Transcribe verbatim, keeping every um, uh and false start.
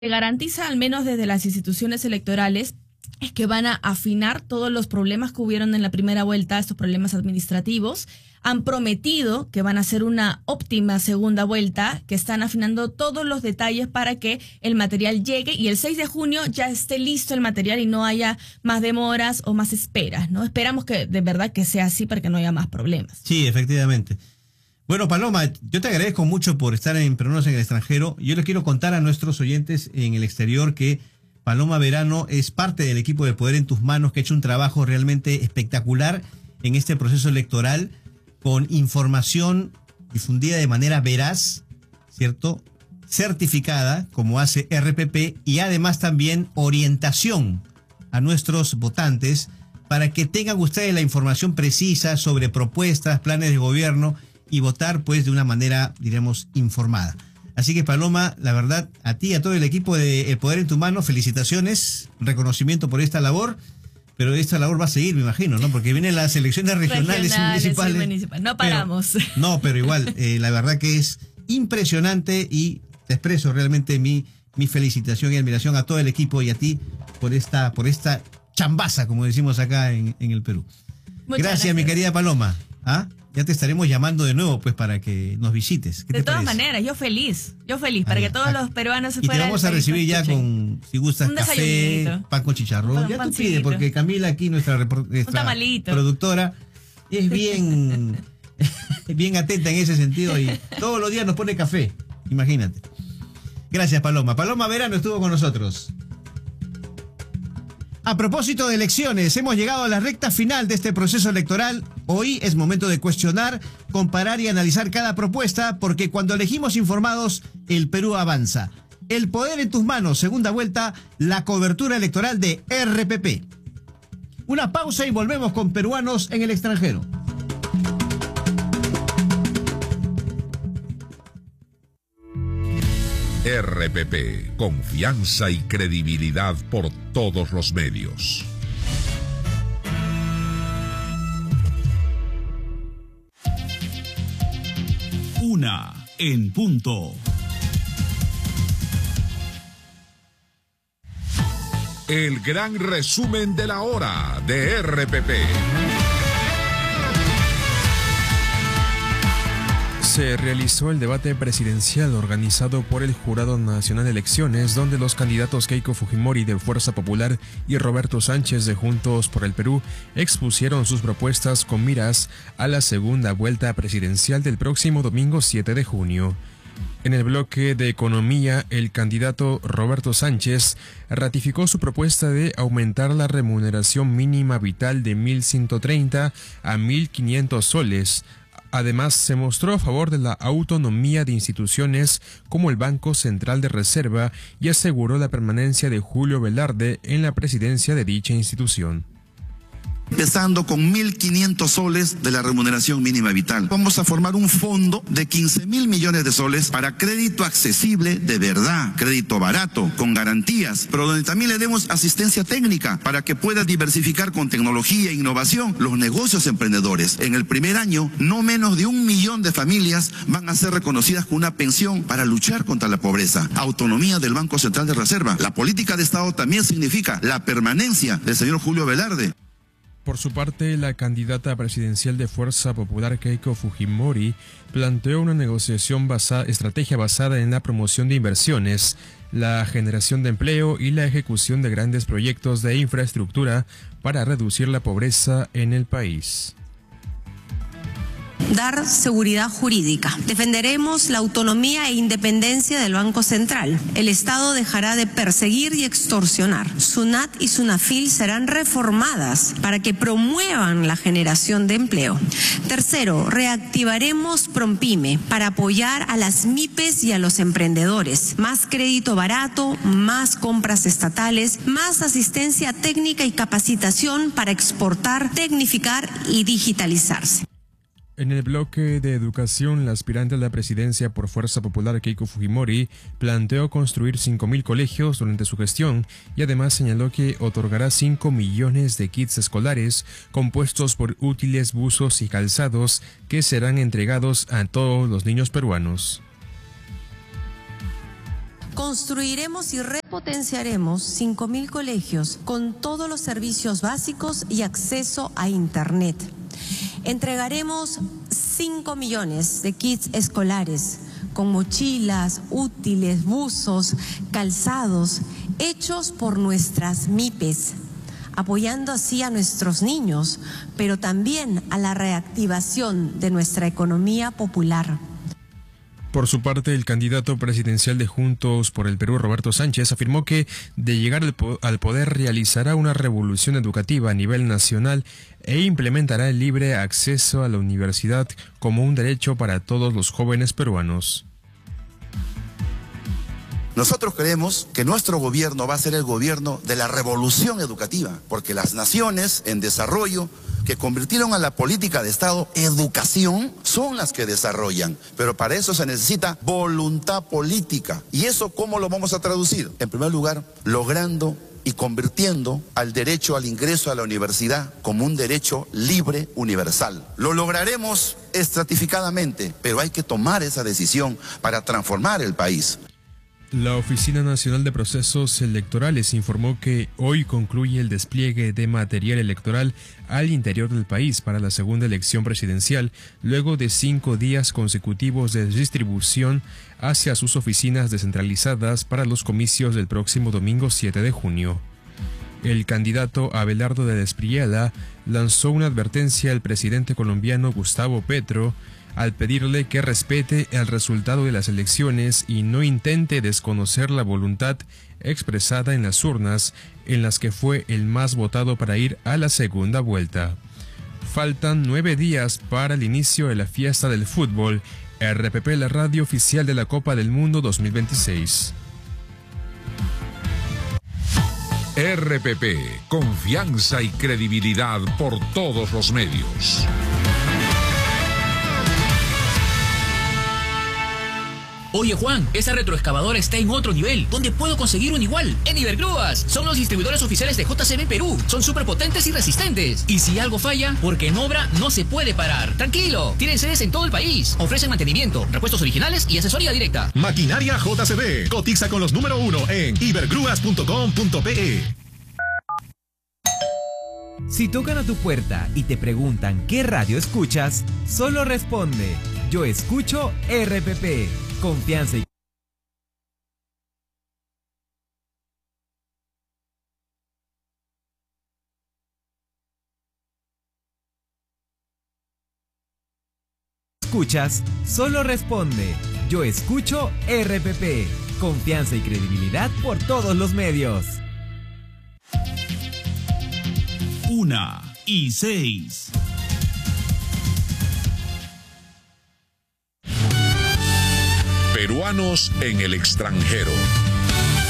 garantiza, al menos desde las instituciones electorales, es que van a afinar todos los problemas que hubieron en la primera vuelta, estos problemas administrativos. Han prometido que van a hacer una óptima segunda vuelta, que están afinando todos los detalles para que el material llegue y el seis de junio ya esté listo el material y no haya más demoras o más esperas, ¿no? Esperamos que de verdad que sea así para que no haya más problemas. Sí, efectivamente. Bueno, Paloma, yo te agradezco mucho por estar en Peruanos en el extranjero. Yo les quiero contar a nuestros oyentes en el exterior que Paloma Verano es parte del equipo de Poder en Tus Manos, que ha hecho un trabajo realmente espectacular en este proceso electoral, con información difundida de manera veraz, ¿cierto? Certificada, como hace R P P, y además también orientación a nuestros votantes para que tengan ustedes la información precisa sobre propuestas, planes de gobierno y votar pues de una manera, diremos, informada. Así que Paloma, la verdad, a ti y a todo el equipo de El Poder en tu Mano, felicitaciones, reconocimiento por esta labor, pero esta labor va a seguir, me imagino, ¿no? Porque vienen las elecciones regionales, regionales y municipales. Sí, municipal. No paramos. Pero, no, pero igual, eh, la verdad que es impresionante y te expreso realmente mi, mi felicitación y admiración a todo el equipo y a ti por esta, por esta chambaza, como decimos acá en, en el Perú. Gracias, gracias, mi querida Paloma. ¿Ah? Ya te estaremos llamando de nuevo, pues, para que nos visites. ¿Qué de te todas parece? maneras, yo feliz, yo feliz, para ah, que todos ah, los peruanos se y fueran. Y te vamos a recibir ya con, si gustas, un café, pan con chicharrón. Un ya pancito. tú pides, porque Camila aquí, nuestra, nuestra productora, es bien, bien atenta en ese sentido y todos los días nos pone café, imagínate. Gracias, Paloma. Paloma Verano estuvo con nosotros. A propósito de elecciones, hemos llegado a la recta final de este proceso electoral. Hoy es momento de cuestionar, comparar y analizar cada propuesta, porque cuando elegimos informados, el Perú avanza. El Poder en Tus Manos, segunda vuelta, la cobertura electoral de R P P. Una pausa y volvemos con Peruanos en el extranjero. R P P, confianza y credibilidad por todos los medios. Una en punto. El gran resumen de la hora de R P P. Se realizó el debate presidencial organizado por el Jurado Nacional de Elecciones, donde los candidatos Keiko Fujimori de Fuerza Popular y Roberto Sánchez de Juntos por el Perú expusieron sus propuestas con miras a la segunda vuelta presidencial del próximo domingo siete de junio. En el bloque de economía, el candidato Roberto Sánchez ratificó su propuesta de aumentar la remuneración mínima vital de mil ciento treinta a mil quinientos soles. Además, se mostró a favor de la autonomía de instituciones como el Banco Central de Reserva y aseguró la permanencia de Julio Velarde en la presidencia de dicha institución. Empezando con mil quinientos soles de la remuneración mínima vital. Vamos a formar un fondo de quince mil millones de soles para crédito accesible de verdad, crédito barato, con garantías, pero donde también le demos asistencia técnica para que pueda diversificar con tecnología e innovación los negocios emprendedores. En el primer año, no menos de un millón de familias van a ser reconocidas con una pensión para luchar contra la pobreza. Autonomía del Banco Central de Reserva. La política de Estado también significa la permanencia del señor Julio Velarde. Por su parte, la candidata presidencial de Fuerza Popular Keiko Fujimori planteó una negociación basada, estrategia basada en la promoción de inversiones, la generación de empleo y la ejecución de grandes proyectos de infraestructura para reducir la pobreza en el país. Dar seguridad jurídica. Defenderemos la autonomía e independencia del Banco Central. El Estado dejará de perseguir y extorsionar. SUNAT y SUNAFIL serán reformadas para que promuevan la generación de empleo. Tercero, reactivaremos PROMPYME para apoyar a las MIPES y a los emprendedores. Más crédito barato, más compras estatales, más asistencia técnica y capacitación para exportar, tecnificar y digitalizarse. En el bloque de educación, la aspirante a la presidencia por Fuerza Popular Keiko Fujimori planteó construir cinco mil colegios durante su gestión y además señaló que otorgará cinco millones de kits escolares compuestos por útiles, buzos y calzados que serán entregados a todos los niños peruanos. Construiremos y repotenciaremos cinco mil colegios con todos los servicios básicos y acceso a Internet. Entregaremos cinco millones de kits escolares con mochilas, útiles, buzos, calzados, hechos por nuestras M I P E S, apoyando así a nuestros niños, pero también a la reactivación de nuestra economía popular. Por su parte, el candidato presidencial de Juntos por el Perú, Roberto Sánchez, afirmó que de llegar al poder realizará una revolución educativa a nivel nacional e implementará el libre acceso a la universidad como un derecho para todos los jóvenes peruanos. Nosotros creemos que nuestro gobierno va a ser el gobierno de la revolución educativa, porque las naciones en desarrollo que convirtieron a la política de Estado educación son las que desarrollan, pero para eso se necesita voluntad política. ¿Y eso cómo lo vamos a traducir? En primer lugar, logrando y convirtiendo al derecho al ingreso a la universidad como un derecho libre universal. Lo lograremos estratificadamente, pero hay que tomar esa decisión para transformar el país. La Oficina Nacional de Procesos Electorales informó que hoy concluye el despliegue de material electoral al interior del país para la segunda elección presidencial, luego de cinco días consecutivos de distribución hacia sus oficinas descentralizadas para los comicios del próximo domingo siete de junio. El candidato Abelardo de Espriella lanzó una advertencia al presidente colombiano Gustavo Petro al pedirle que respete el resultado de las elecciones y no intente desconocer la voluntad expresada en las urnas en las que fue el más votado para ir a la segunda vuelta. Faltan nueve días para el inicio de la fiesta del fútbol. R P P, la radio oficial de la Copa del Mundo dos mil veintiséis. R P P, confianza y credibilidad por todos los medios. Oye Juan, esa retroexcavadora está en otro nivel. ¿Dónde puedo conseguir un igual? En Ibergrúas. Son los distribuidores oficiales de J C B Perú. Son súper potentes y resistentes. Y si algo falla, porque en obra no se puede parar. Tranquilo, tienen sedes en todo el país. Ofrecen mantenimiento, repuestos originales y asesoría directa. Maquinaria J C B. Cotiza con los número uno en ibergrúas punto com punto pe. Si tocan a tu puerta y te preguntan qué radio escuchas, solo responde: yo escucho R P P. Confianza y escuchas, solo responde: yo escucho R P P. Confianza y credibilidad por todos los medios. Una y seis. Peruanos en el extranjero.